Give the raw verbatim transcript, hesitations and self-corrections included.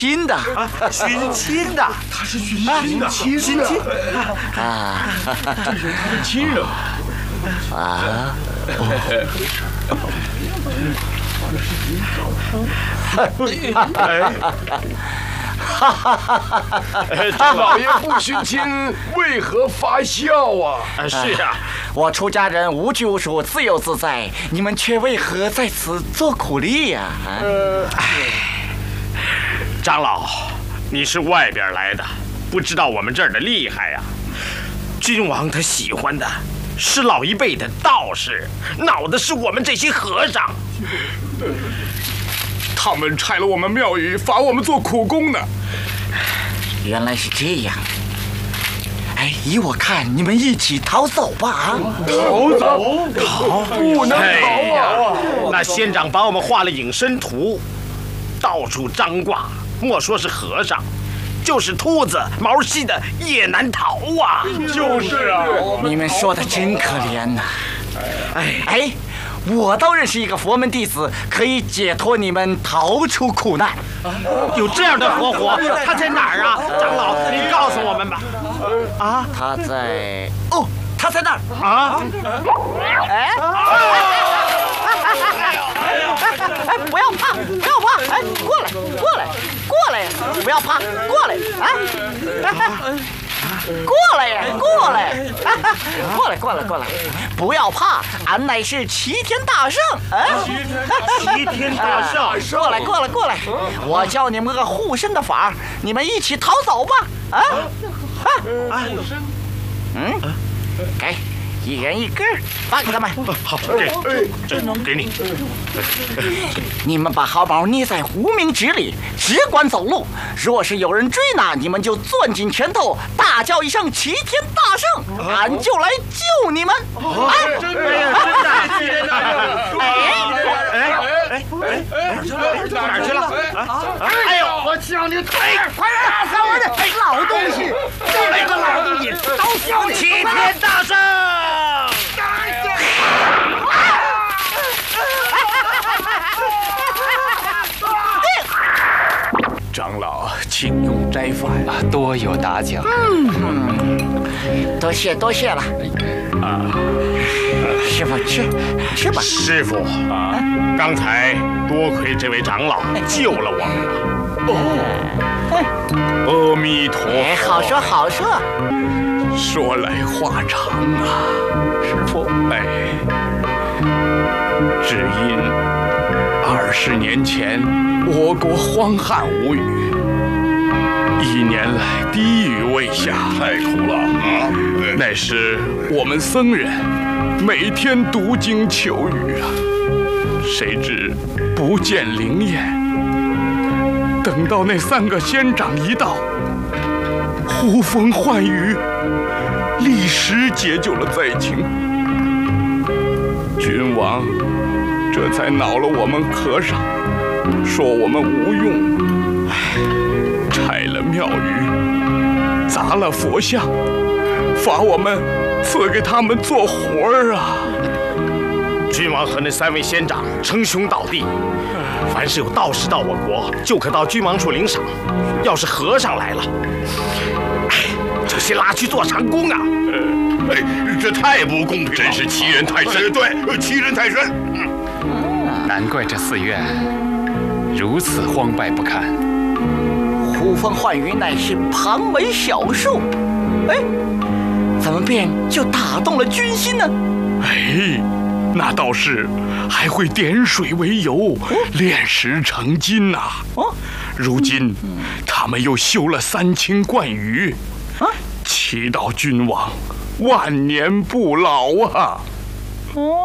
亲的啊，寻亲的， 他是寻亲的， 寻亲啊， 这是他的亲人啊。 大老爷不寻亲，为何发笑啊？ 啊，是啊， 我出家人无拘无束，自由自在，你们却为何在此做苦力呀？ 呃， 长老，你是外边来的，不知道我们这儿的厉害呀。君王他喜欢的是老一辈的道士，恼的是我们这些和尚。 他们拆了我们庙宇，罚我们做苦工呢。 原来是这样。哎，依我看，你们一起逃走吧！啊， 逃走？逃不能逃啊！ 那仙长把我们画了隐身图，到处张挂，莫说是和尚，就是秃子、毛细的也难逃啊！ 就是啊， 你们说的真可怜呐！哎哎，我倒认识一个佛门弟子，可以解脱你们，逃出苦难。 有这样的活活，他在哪儿啊？长老，您告诉我们吧。 啊，他在哦，他在那儿啊！ 哎，哎，不要怕，不要怕，哎，过来，过来，过来，不要怕，过来，啊！过来呀，过来，过来，过来，过来，不要怕，俺乃是齐天大圣，啊！ 齐天大圣， 过来，过来，过来，我教你们个护身的法，你们一起逃走吧，啊！啊！嗯，给，一人一根，发给他们。 好，给，这给你。 你们把毫毛捏在无名指里，只管走路。若是有人追拿，你们就攥紧拳头，大叫一声“齐天大圣”，俺就来救你们。 啊，真的呀，真的，齐天大圣！哎哎哎哎，哪儿去了？哎呦，我叫你快点，快点，打死我的老东西！这来个老东西，都叫你齐天大圣！ 长老，请用斋饭啊， 多有打搅。 嗯，多谢多谢了。啊，师傅吃吃吧。 师傅啊，刚才多亏这位长老救了我们了。哦，阿弥陀佛。 哎，好说好说。 说来话长啊，师傅。哎，只因二十年前我国荒旱无雨，一年来滴雨未下，太苦了啊！那时我们僧人每天读经求雨啊，谁知不见灵验。等到那三个仙长一到，呼风唤雨，立时解救了灾情。君王这才恼了我们和尚，说我们无用，拆了庙宇，砸了佛像，罚我们赐给他们做活儿啊！ 君王和那三位仙长称兄道弟，凡是有道士到我国，就可到君王处领赏。要是和尚来了，哎，就先拉去做长工啊！ 哎，这太不公平了，真是欺人太甚。对，欺人太甚。 难怪这寺院如此荒败不堪。 呼风唤雨乃是旁门小术，哎，怎么便就打动了军心呢？ 哎，那道士还会点水为油，炼石成金呐、啊。哦，如今他们又修了三清观宇，啊，祈祷君王万年不老啊！哦。